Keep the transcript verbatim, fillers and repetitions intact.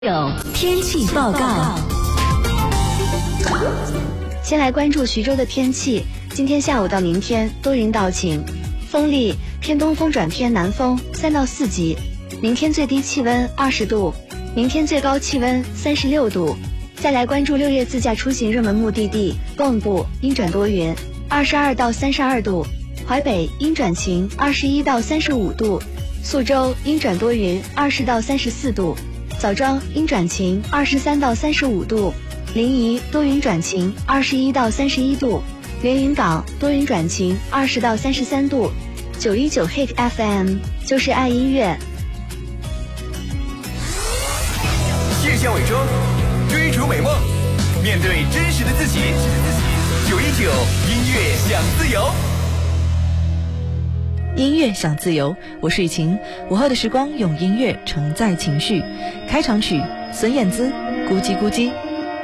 有天气报告。先来关注徐州的天气，今天下午到明天多云到晴，风力偏东风转偏南风三到四级。明天最低气温二十度，明天最高气温三十六度。再来关注六月自驾出行热门目的地，蚌埠阴转多云，二十二到三十二度；淮北阴转晴，二十一到三十五度；宿州阴转多云，二十到三十四度；枣庄阴转晴，二十三到三十五度；临沂多云转晴，二十一到三十一度；连云港多云转晴，二十到三十三度。九一九 Hit F M 就是爱音乐。 现象伪装，追逐美梦，面对真实的自己。九一九音乐想自由。 音乐想自由，我是雨晴。午后的时光用音乐承载情绪。开场曲孙燕姿，咕叽咕叽。